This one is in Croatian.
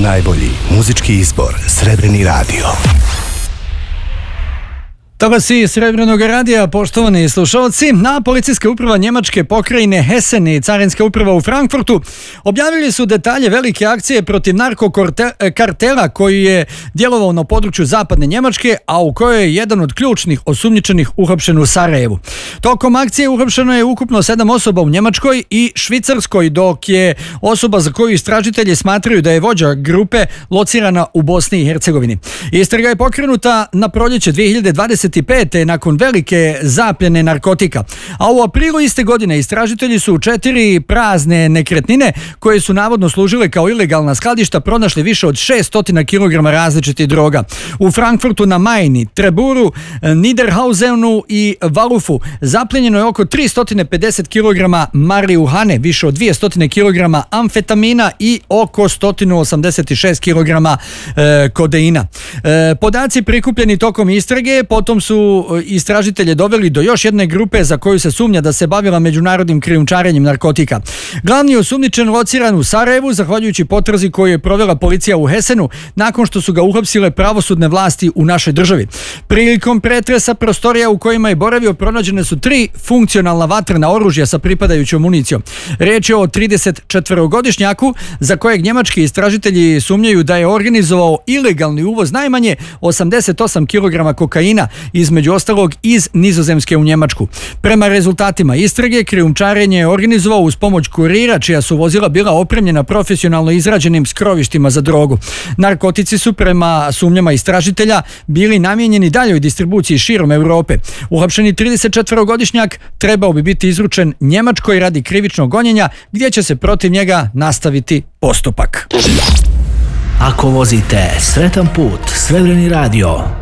Najbolji muzički izbor Srebrni radio. Toga si Srebrnog radija, poštovani slušalci. Na policijska uprava Njemačke pokrajine Hessen i carinska uprava u Frankfurtu objavili su detalje velike akcije protiv narkokartela koji je djelovao na području zapadne Njemačke, a u kojoj je jedan od ključnih osumnjičenih uhapšen u Sarajevu. Tokom akcije uhapšeno je ukupno 7 osoba u Njemačkoj i Švicarskoj, dok je osoba za koju istražitelji smatraju da je vođa grupe locirana u Bosni i Hercegovini. Istraga je pokrenuta na proljeće 2025. nakon velike zapljene narkotika. A u aprilu iste godine istražitelji su 4 prazne nekretnine koje su navodno služile kao ilegalna skladišta pronašli više od 600 kg različitih droga. U Frankfurtu na Majni, Treburu, Niederhausenu i Valufu zapljenjeno je oko 350 kg marihuane, više od 200 kg amfetamina i oko 186 kg kodeina. Podaci prikupljeni tokom istrage potom su istražitelje doveli do još jedne grupe za koju se sumnja da se bavila međunarodnim krijumčarenjem narkotika. Glavni osumnjičen lociran u Sarajevu zahvaljujući potrazi koju je provela policija u Hessenu nakon što su ga uhapsile pravosudne vlasti u našoj državi. Prilikom pretresa prostorija u kojima je boravio pronađene su 3 funkcionalna vatrena oružja sa pripadajućom municijom. Riječ je o 34-godišnjaku za kojeg njemački istražitelji sumnjaju da je organizovao ilegalni uvoz najmanje 88 kg kokaina, između ostalog iz Nizozemske u Njemačku. Prema rezultatima istrage, krijumčarenje je organizovao uz pomoć kurira čija su vozila bila opremljena profesionalno izrađenim skrovištima za drogu. Narkotici su prema sumnjama istražitelja bili namijenjeni daljoj distribuciji širom Europe. Uhapšeni 34-godišnjak trebao bi biti izručen Njemačkoj radi krivičnog gonjenja gdje će se protiv njega nastaviti postupak. Ako vozite, sretan put, Srebrni radio.